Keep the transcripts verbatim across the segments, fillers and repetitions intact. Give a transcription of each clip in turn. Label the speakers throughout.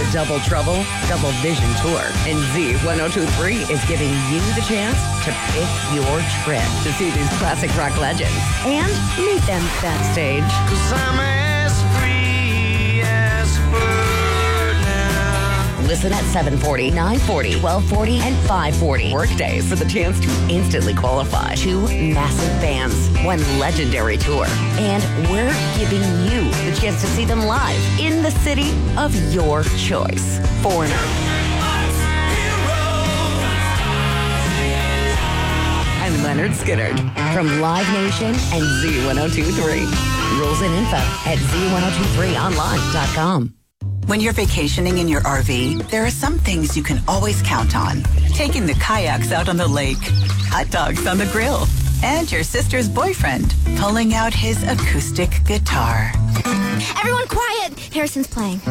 Speaker 1: Double Trouble, Double Vision Tour. And Z ten twenty-three is giving you the chance to pick your trip to see these classic rock legends and meet them backstage.
Speaker 2: 'Cause I'm as free as a bird now.
Speaker 1: Listen at seven forty, nine forty, twelve forty, and five forty workdays for the chance to instantly qualify. Two massive bands, one legendary tour, and we're giving you the chance to see them live in the city of your choice. Foreigner, and Leonard Skinner from Live Nation and Z ten twenty-three. Rules and info at Z ten twenty-three online dot com.
Speaker 3: When you're vacationing in your R V, there are some things you can always count on. Taking the kayaks out on the lake, hot dogs on the grill, and your sister's boyfriend pulling out his acoustic guitar.
Speaker 4: Everyone quiet! Harrison's playing.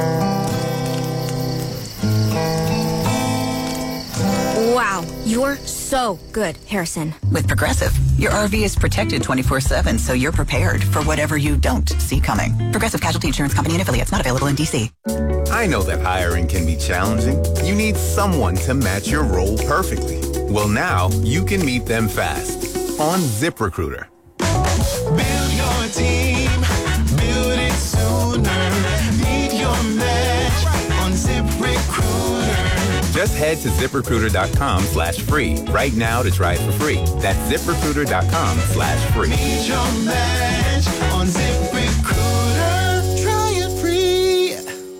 Speaker 4: Wow, you're so good, Harrison.
Speaker 3: With Progressive, your R V is protected twenty-four seven, so you're prepared for whatever you don't see coming. Progressive Casualty Insurance Company and affiliates, not available in D C.
Speaker 5: I know that hiring can be challenging. You need someone to match your role perfectly. Well, now you can meet them fast on ZipRecruiter.
Speaker 2: Build your team, build it sooner. Meet your match on ZipRecruiter.
Speaker 5: Just head to ZipRecruiter.com slash free right now to try it for free. That's ZipRecruiter.com slash free.
Speaker 2: Meet your match on ZipRecruiter. Try it free.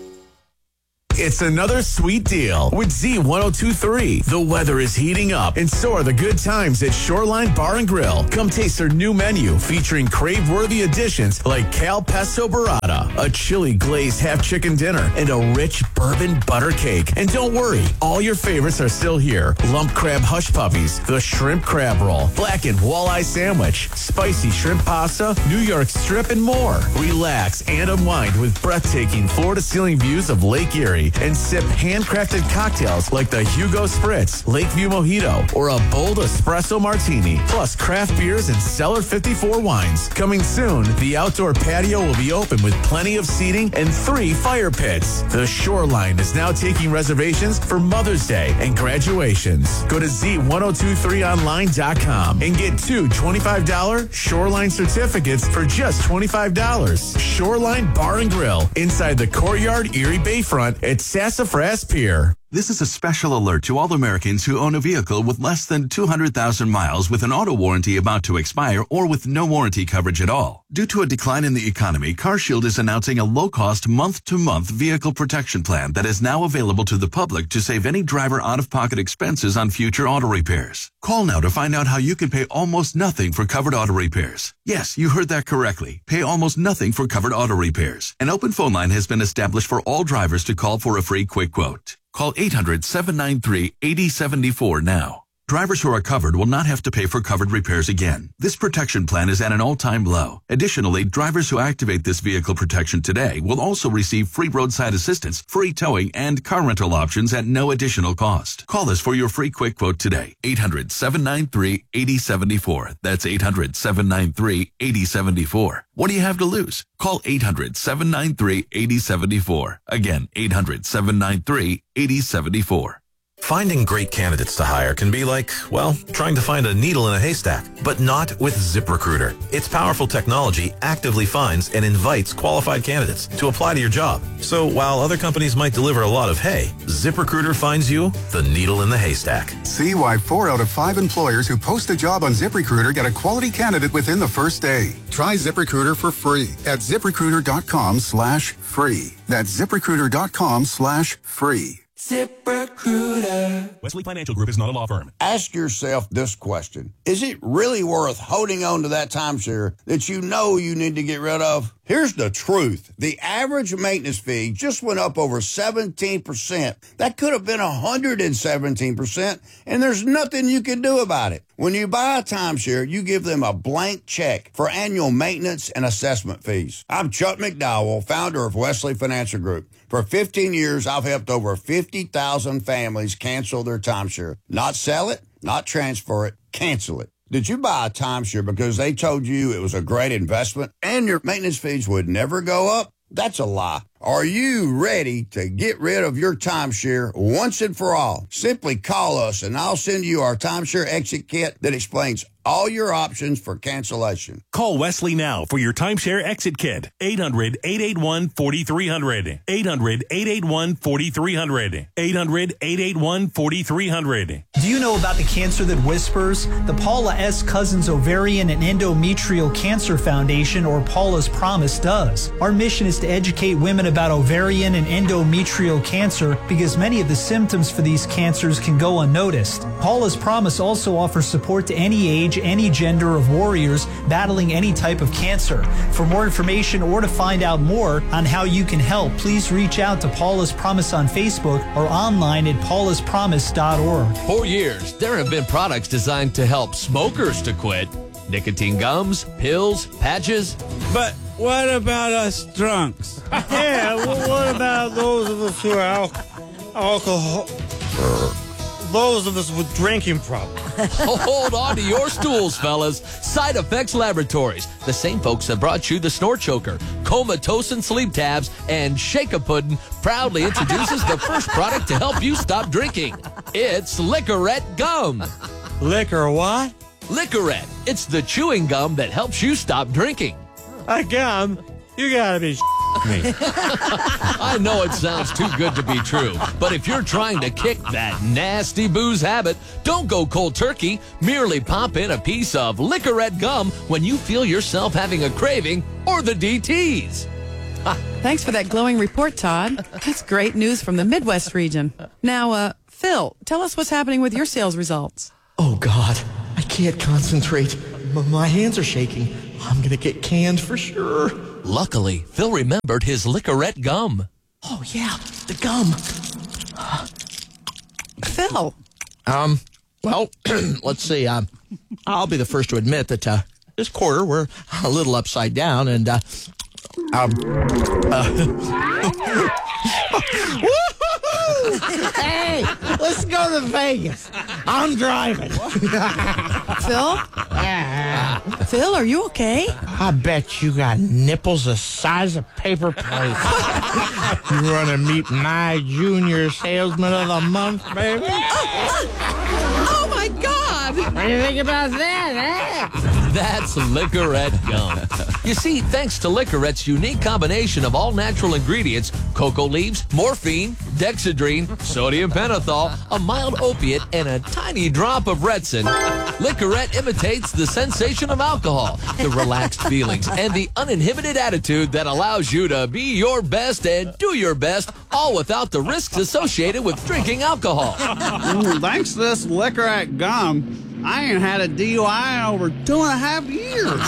Speaker 6: It's another sweet deal with Z ten twenty-three. The weather is heating up, and so are the good times at Shoreline Bar and Grill. Come taste their new menu featuring crave-worthy additions like Cal Pesto Burrata, a chili glazed half-chicken dinner, and a rich bourbon butter cake. And don't worry, all your favorites are still here. Lump crab hush puppies, the shrimp crab roll, blackened walleye sandwich, spicy shrimp pasta, New York strip, and more. Relax and unwind with breathtaking floor-to-ceiling views of Lake Erie, and sip handcrafted cocktails like the Hugo Spritz, Lakeview Mojito, or a bold espresso martini, plus craft beers and Cellar fifty-four wines. Coming soon, the outdoor patio will be open with plenty of seating and three fire pits. The Shoreline is now taking reservations for Mother's Day and graduations. Go to Z ten twenty-three online dot com and get two twenty-five dollars Shoreline certificates for just twenty-five dollars. Shoreline Bar and Grill, inside the Courtyard Erie Bayfront at Sassafras Pier.
Speaker 7: This is a special alert to all Americans who own a vehicle with less than two hundred thousand miles with an auto warranty about to expire or with no warranty coverage at all. Due to a decline in the economy, CarShield is announcing a low-cost month-to-month vehicle protection plan that is now available to the public to save any driver out-of-pocket expenses on future auto repairs. Call now to find out how you can pay almost nothing for covered auto repairs. Yes, you heard that correctly. Pay almost nothing for covered auto repairs. An open phone line has been established for all drivers to call for a free quick quote. Call eight hundred, seven nine three, eight oh seven four now. Drivers who are covered will not have to pay for covered repairs again. This protection plan is at an all-time low. Additionally, drivers who activate this vehicle protection today will also receive free roadside assistance, free towing, and car rental options at no additional cost. Call us for your free quick quote today. eight hundred, seven nine three, eight oh seven four. That's eight hundred, seven nine three, eight oh seven four. What do you have to lose? Call eight hundred, seven nine three, eight oh seven four. Again, eight hundred, seven nine three, eight oh seven four.
Speaker 8: Finding great candidates to hire can be like, well, trying to find a needle in a haystack, but not with ZipRecruiter. Its powerful technology actively finds and invites qualified candidates to apply to your job. So while other companies might deliver a lot of hay, ZipRecruiter finds you the needle in the haystack.
Speaker 9: See why four out of five employers who post a job on ZipRecruiter get a quality candidate within the first day. Try ZipRecruiter for free at ZipRecruiter.com slash free. That's ZipRecruiter.com slash free.
Speaker 10: ZipRecruiter.
Speaker 11: Wesley Financial Group is not a law firm.
Speaker 10: Ask yourself this question. Is it really worth holding on to that timeshare that you know you need to get rid of? Here's the truth. The average maintenance fee just went up over seventeen percent. That could have been one hundred seventeen percent, and there's nothing you can do about it. When you buy a timeshare, you give them a blank check for annual maintenance and assessment fees. I'm Chuck McDowell, founder of Wesley Financial Group. For fifteen years, I've helped over fifty thousand families cancel their timeshare. Not sell it, not transfer it, cancel it. Did you buy a timeshare because they told you it was a great investment and your maintenance fees would never go up? That's a lie. Are you ready to get rid of your timeshare once and for all? Simply call us and I'll send you our timeshare exit kit that explains all your options for cancellation.
Speaker 11: Call Wesley now for your timeshare exit kit. eight hundred, eight eight one, four three zero zero. eight hundred, eight eight one, four three zero zero. eight hundred, eight eight one, four three zero zero.
Speaker 12: Do you know about the cancer that whispers? The Paula S. Cousins Ovarian and Endometrial Cancer Foundation, or Paula's Promise, does. Our mission is to educate women about ovarian and endometrial cancer because many of the symptoms for these cancers can go unnoticed. Paula's Promise also offers support to any age, any gender of warriors battling any type of cancer. For more information or to find out more on how you can help, please reach out to Paula's Promise on Facebook or online at paulas promise dot org.
Speaker 13: For years, there have been products designed to help smokers to quit. Nicotine gums, pills, patches.
Speaker 14: But what about us drunks? Yeah, well, what about those of us who are al- alcohol... Those of us with drinking problems.
Speaker 13: Hold on to your stools, fellas. Side Effects Laboratories, the same folks that brought you the Snort Choker, Comatose Sleep Tabs, and Shake-a-Puddin', proudly introduces the first product to help you stop drinking. It's Licorette Gum.
Speaker 14: Liquor what?
Speaker 13: Licorette. It's the chewing gum that helps you stop drinking.
Speaker 14: A gum? You gotta be me.
Speaker 13: I know it sounds too good to be true, but if you're trying to kick that nasty booze habit, don't go cold turkey. Merely pop in a piece of Licorette Gum when you feel yourself having a craving or the D Ts.
Speaker 15: Thanks for that glowing report, Todd. That's great news from the Midwest region. Now, uh, Phil, tell us what's happening with your sales results.
Speaker 16: Oh, God, I can't concentrate. M- my hands are shaking. I'm going to get canned for sure.
Speaker 13: Luckily, Phil remembered his Licorette Gum.
Speaker 16: Oh, yeah, the gum.
Speaker 15: Phil.
Speaker 16: Um, well, let's see. Um, I'll be the first to admit that uh, this quarter we're a little upside down, and uh, um, uh, hey, let's go to Vegas. I'm driving.
Speaker 15: Phil? Phil, are you okay?
Speaker 14: I bet you got nipples the size of paper plates. You want to meet my junior salesman of the month, baby?
Speaker 15: Oh, my God!
Speaker 14: What do you think about that, eh?
Speaker 13: That's Licorette Gum. You see, thanks to Licorette's unique combination of all natural ingredients, cocoa leaves, morphine, dexedrine, sodium pentothal, a mild opiate, and a tiny drop of Retsin, Licorette imitates the sensation of alcohol, the relaxed feelings, and the uninhibited attitude that allows you to be your best and do your best, all without the risks associated with drinking alcohol.
Speaker 17: Ooh, thanks to this Licorette Gum, I ain't had a D U I in over two and a half years.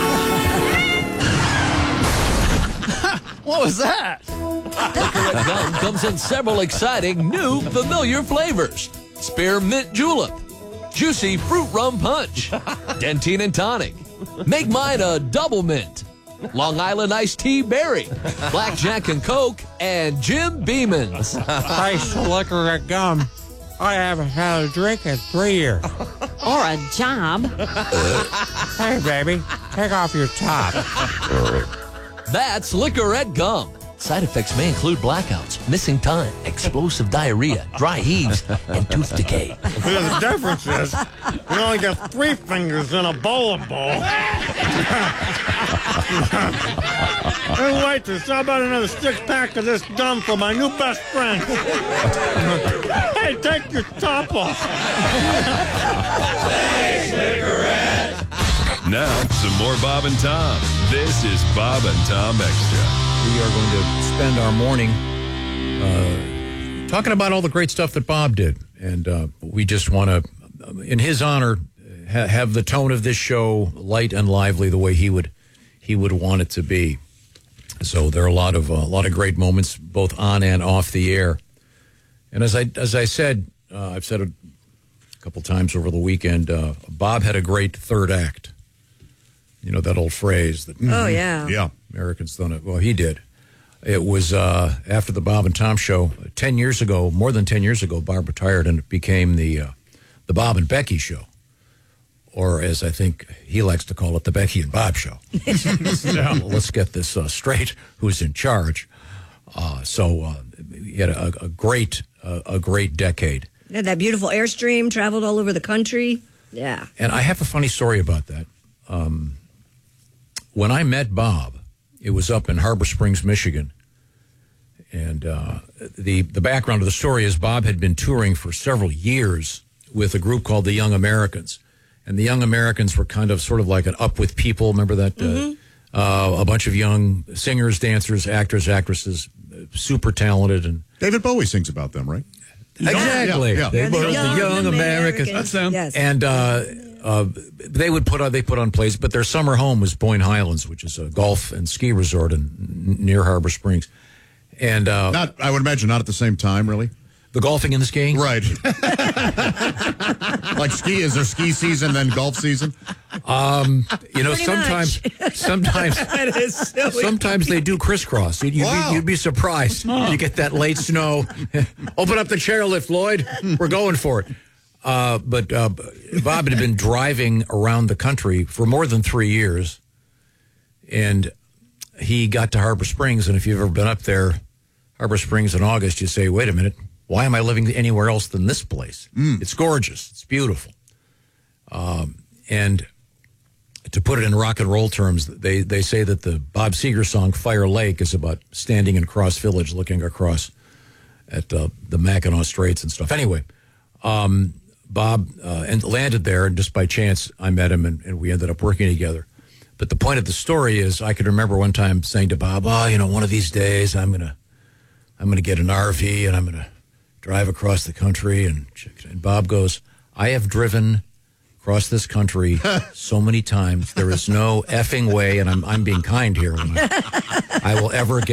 Speaker 17: What was that?
Speaker 13: Licorette Gum comes in several exciting new familiar flavors. Spearmint Julep, Juicy Fruit Rum Punch, Dentine and Tonic. Make mine a double mint. Long Island Iced Tea Berry, Blackjack and Coke, and Jim Beeman's.
Speaker 14: Thanks to Licorette Gum, I haven't had a drink in three years.
Speaker 18: Or a job.
Speaker 14: Hey, baby, take off your top.
Speaker 13: That's Licorette Gum. Side effects may include blackouts, missing time, explosive diarrhea, dry heaves, and tooth decay.
Speaker 14: The difference is you only get three fingers in a bowling ball. Hey, waitress, how about another six-pack of this gum for my new best friend? Hey, take your top off.
Speaker 19: Thanks, Licorette. Now, some more Bob and Tom. This is Bob and Tom Extra.
Speaker 20: We are going to spend our morning uh, talking about all the great stuff that Bob did. And uh, we just want to, in his honor, ha- have the tone of this show light and lively the way he would he would want it to be. So there are a lot of uh, a lot of great moments, both on and off the air. And as I as I said, uh, I've said it a couple times over the weekend, uh, Bob had a great third act. You know, that old phrase that,
Speaker 15: oh, yeah.
Speaker 20: Yeah, Americans done it. Well, he did. It was uh, after the Bob and Tom show, ten years ago, more than ten years ago, Bob retired and it became the, uh, the Bob and Becky show. or as I think he likes to call it, the Becky and Bob Show. Now, let's get this uh, straight. Who's in charge? Uh, so uh, he had a, a great, uh, a great decade.
Speaker 2: Yeah, that beautiful Airstream traveled all over the country. Yeah.
Speaker 20: And I have a funny story about that. Um, when I met Bob, it was up in Harbor Springs, Michigan. And uh, the the background of the story is Bob had been touring for several years with a group called the Young Americans. And the Young Americans were kind of sort of like an Up With People. Remember that? Mm-hmm. Uh, uh, a bunch of young singers, dancers, actors, actresses, super talented. And
Speaker 21: David Bowie sings about them, right?
Speaker 20: Exactly.
Speaker 21: Yeah, yeah.
Speaker 20: They
Speaker 21: Yeah,
Speaker 20: were
Speaker 21: the
Speaker 20: the
Speaker 21: Young
Speaker 20: Young Americans.
Speaker 21: Americans. That's them.
Speaker 2: Yes.
Speaker 20: And uh, uh, they would put on they put on plays, but their summer home was Boyne Highlands, which is a golf and ski resort in, near Harbor Springs. And uh,
Speaker 21: not, I would imagine, not at the same time, really.
Speaker 20: The golfing and the skiing,
Speaker 21: right? Like ski, is there ski season then golf season?
Speaker 20: Um, you know,
Speaker 21: Pretty
Speaker 20: sometimes, sometimes,
Speaker 2: That is silly.
Speaker 20: sometimes they do crisscross. You'd, you'd,
Speaker 21: Wow.
Speaker 20: be, you'd be surprised. You get that late snow. Open up the chairlift, Lloyd. We're going for it. Uh, but uh, Bob had been driving around the country for more than three years, and he got to Harbor Springs. And if you've ever been up there, Harbor Springs in August, you say, "Wait a minute, why am I living anywhere else than this place? It's gorgeous. It's beautiful." Um, and to put it in rock and roll terms, they, they say that the Bob Seger song Fire Lake is about standing in Cross Village looking across at uh, the Mackinac Straits and stuff. Anyway, um, Bob uh, and landed there, and just by chance I met him, and, and we ended up working together. But the point of the story is I can remember one time saying to Bob, oh, you know, one of these days I'm going to I'm going to get an R V and I'm going to drive across the country. And, and Bob goes, I have driven across this country so many times. There is no effing way, and I'm I'm being kind here, when I, I will ever get